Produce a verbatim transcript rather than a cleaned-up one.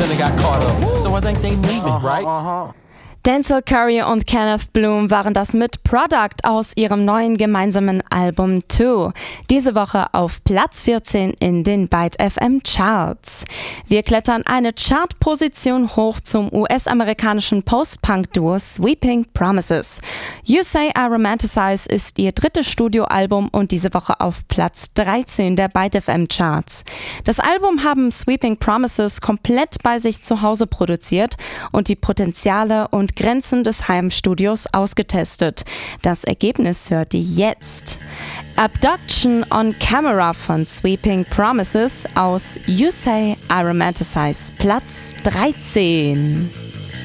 feeling got caught up. So I think they need me, right? Uh-huh. Denzel Curry und Kenneth Bloom waren das mit Product aus ihrem neuen gemeinsamen Album Two. Diese Woche auf Platz vierzehn in den Byte F M Charts. Wir klettern eine Chartposition hoch zum U S-amerikanischen Post-Punk-Duo Sweeping Promises. You Say I Romanticize ist ihr drittes Studioalbum und diese Woche auf Platz dreizehn der Byte F M Charts. Das Album haben Sweeping Promises komplett bei sich zu Hause produziert und die Potenziale und Grenzen des Heimstudios ausgetestet. Das Ergebnis hört ihr jetzt. Abduction on Camera von Sweeping Promises aus You Say I Romanticize, Platz dreizehn.